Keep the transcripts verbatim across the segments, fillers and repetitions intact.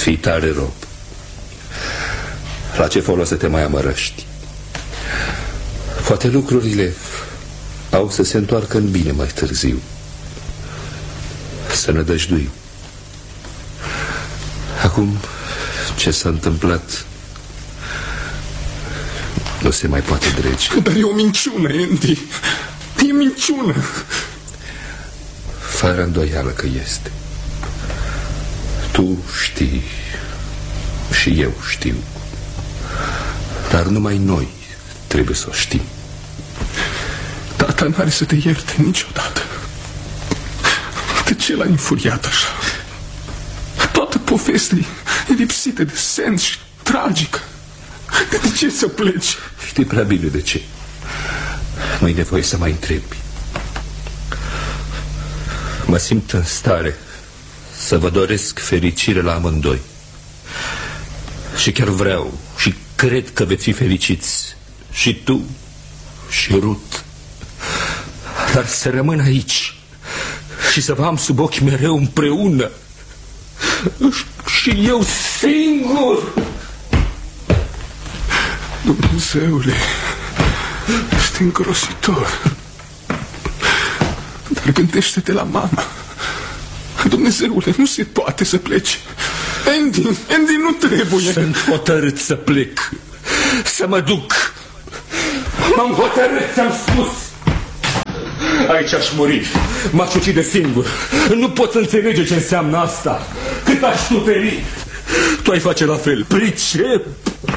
Fii tare, Rob. La ce folos să te mai amărăști? Poate lucrurile au să se întoarcă în bine mai târziu. Să nădăjduim. Acum, ce s-a întâmplat nu se mai poate drege. Dar e o minciună, Andy. E minciună. Fără îndoială că este. Tu știi și eu știu. Dar numai noi trebuie să o știm. Tata n-are să te ierte niciodată. De ce l-a infuriat așa? Toată povestea e lipsită de sens și tragică. De ce să pleci? Știi prea bine de ce. Nu-i nevoie să mai întrebi. Mă simt în stare să vă doresc fericire la amândoi. Și chiar vreau și cred că veți fi fericiți. Și tu și Ruth. Dar să rămân aici și să vă am sub ochi mereu împreună. Și eu singur. Dumnezeule, este îngrositor. Dar gândește-te la mama. Dumnezeule, nu se poate să pleci. Andy, Andy, nu trebuie. Sunt hotărât să plec. Să mă duc. M-am hotărât, ți-am spus. Aici aș muri. M-aș ucide singur. Nu pot înțelege ce înseamnă asta. Cât aș suferi. Tu ai face la fel. Pricep.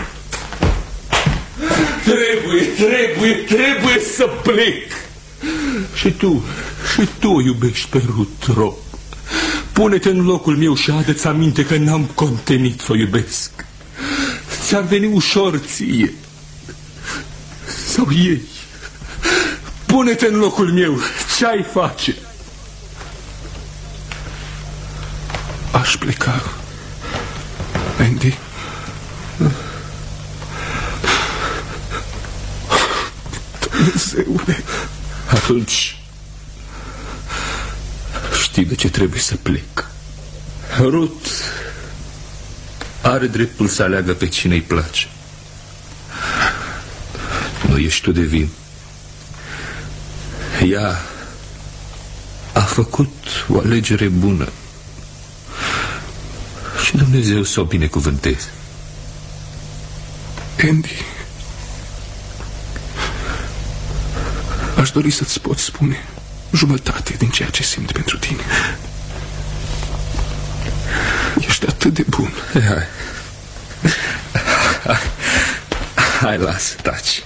Trebuie, trebuie, trebuie să plec. Și tu, și tu o iubești pe Ruth, Rob. Pune-te în locul meu și adu-ți aminte că n-am contenit să o iubesc. Ți-ar veni ușor ție. Sau ei. Pune-te în locul meu. Ce-ai face? Aș pleca, Andy. Dumnezeule. Atunci știi de ce trebuie să plec. Ruth are dreptul să aleagă pe cine îi place. Nu ești tu de vin. Ea a făcut o alegere bună și Dumnezeu să o binecuvânteze. Andy, aș dori să-ți pot spune jumătate din ceea ce simt pentru tine. Ești atât de bun. Hai, hai, hai lasă, taci.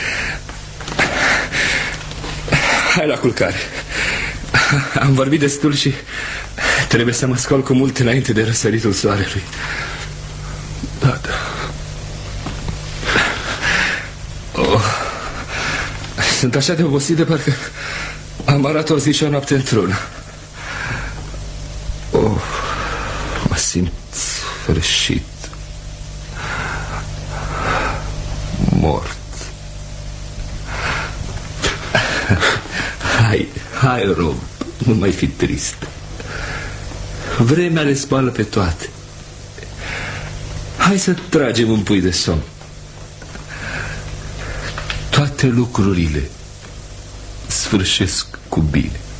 Hai la culcare. Am vorbit destul și trebuie să mă scol cu mult înainte de răsăritul soarelui. Da, da. Oh, sunt așa de obosit de parcă am arat o zi și o noapte într-una. Oh, mă simt sfârșit. Mort. Hai, hai, Rob, nu mai fi trist. Vremea le spală pe toate. Hai să tragem un pui de somn. Toate lucrurile sfârșesc cu bine.